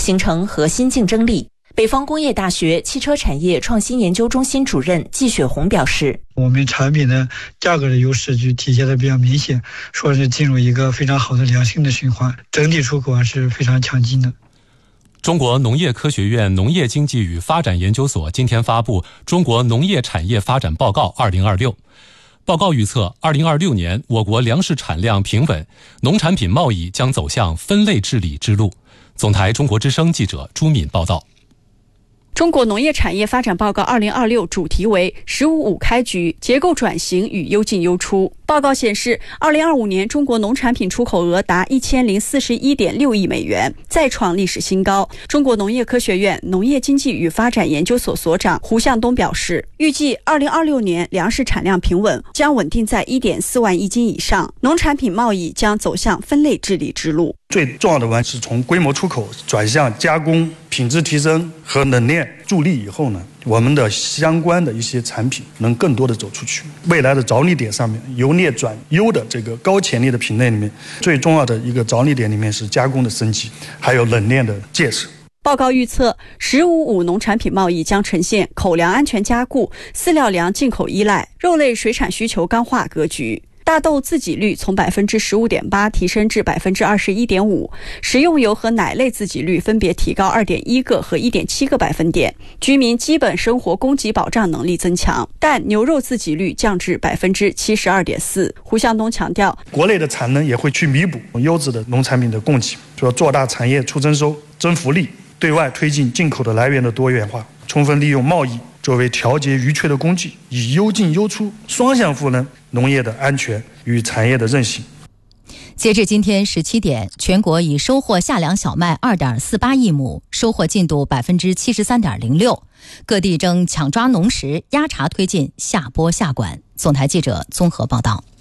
形成核心竞争力。北方工业大学汽车产业创新研究中心主任季雪红表示， 我们产品的价格的优势就体现的比较明显，说是进入一个非常好的良性的循环，整体出口是非常强劲的。 中国农业科学院农业经济与发展研究所今天发布《中国农业产业发展报告2026》。报告预测，2026年我国粮食产量平稳，农产品贸易将走向分类治理之路。总台中国之声记者朱敏报道。 中国农业产业发展报告2026主题为“15-5开局，结构转型与优进优出”。报告显示，2025年中国农产品出口额达1041.6亿美元，再创历史新高。中国农业科学院农业经济与发展研究所所长胡向东表示，预计2026年粮食产量平稳，将稳定在1.4万亿斤以上，农产品贸易将走向分类治理之路。 最重要的是从规模出口转向加工、品质提升和冷链助力以后呢，我们的相关的一些产品能更多的走出去。未来的着力点上面，由劣转优的这个高潜力的品类里面，最重要的一个着力点里面是加工的升级，还有冷链的建设。 报告预测，“15-5”农产品贸易将呈现口粮安全加固、饲料粮进口依赖、肉类水产需求刚化格局。大豆自给率从 15.8% 提升至 21.5%， 食用油和奶类自给率分别提高 2.1个和 1.7个百分点，居民基本生活供给保障能力增强，但牛肉自给率降至 72.4%。 胡向东强调， 国内的产能也会去弥补优质的农产品的供给，主要做大产业出增收、增福利，对外推进进口的来源的多元化，充分利用贸易作为调节余缺的工具，以优进优出双向赋能农业的安全与产业的韧性。 截至今天17点，全国已收获夏粮小麦 2.48 亿亩，收获进度 73.06%。各地正抢抓农时，压茬推进下播下管。总台记者综合报道。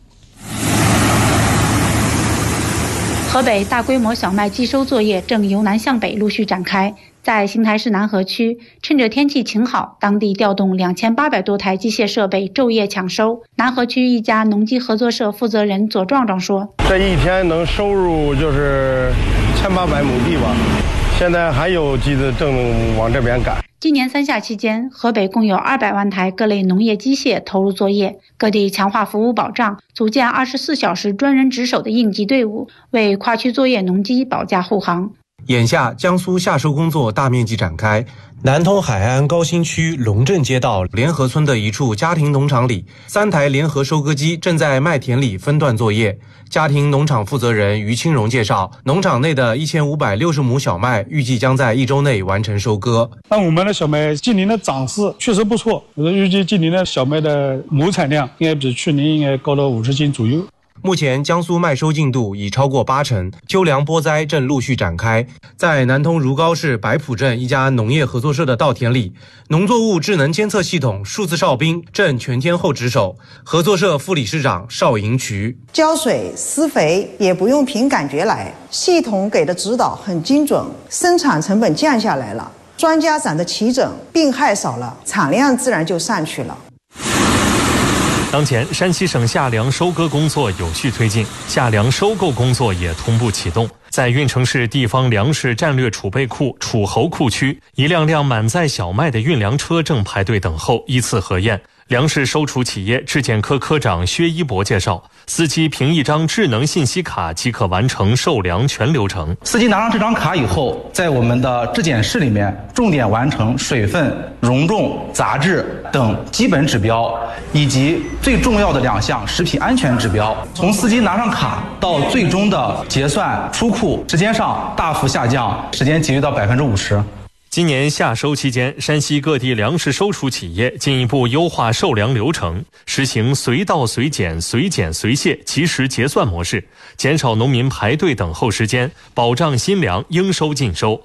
河北大规模小麦机收作业正由南向北陆续展开。在邢台市南河区，趁着天气晴好，当地调动2800多台机械设备昼夜抢收。南河区一家农机合作社负责人左壮壮说：“ 这一天能收入就是1800亩地吧，现在还有机子正往这边赶。” 今年3夏期间，河北共有200万台各类农业机械投入作业，各地强化服务保障，组建24小时专人值守的应急队伍，为跨区作业农机保驾护航。 眼下，江苏夏收工作大面积展开。南通海岸高新区龙镇街道联合村的一处家庭农场里，3台联合收割机正在麦田里分段作业。家庭农场负责人于清荣介绍，农场内的1560亩小麦预计将在1周内完成收割。 那我们的小麦今年的长势确实不错，预计今年的小麦的亩产量应该比去年应该高到50斤左右。 目前江苏麦收进度已超过80%，秋粮播栽正陆续展开。在南通如皋市白浦镇一家农业合作社的稻田里，农作物智能监测系统数字哨兵正全天候值守。合作社副理事长邵银渠： 浇水施肥也不用凭感觉来，系统给的指导很精准，生产成本降下来了，专家长得齐整，病害少了，产量自然就上去了。 当前，山西省夏粮收割工作有序推进，夏粮收购工作也同步启动。在运城市地方粮食战略储备库楚侯库区，一辆辆满载小麦的运粮车正排队等候依次核验。粮食收储企业质检科科长薛一博介绍，司机凭一张智能信息卡即可完成售粮全流程。 司机拿上这张卡以后，在我们的质检室里面重点完成水分、容重、杂质等基本指标，以及最重要的2项食品安全指标。从司机拿上卡到最终的结算出库时间上大幅下降，时间节约到50%。 今年夏收期间，山西各地粮食收储企业进一步优化售粮流程，实行随到随检、随检随卸及时结算模式，减少农民排队等候时间，保障新粮应收尽收。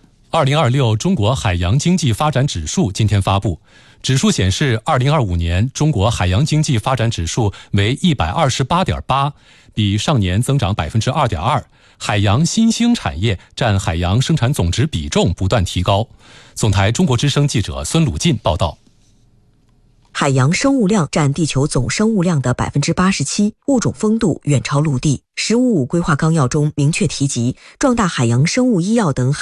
2026中国海洋经济发展指数今天发布，指数显示2025年中国海洋经济发展指数为 128.8， 比上年增长 2.2%。海洋新兴产业占海洋生产总值比重不断提高。总台中国之声记者孙鲁进报道。 海洋生物量占地球总生物量的 87%， 物种丰度远超陆地。15-5规划纲要中明确提及，壮大海洋生物医药等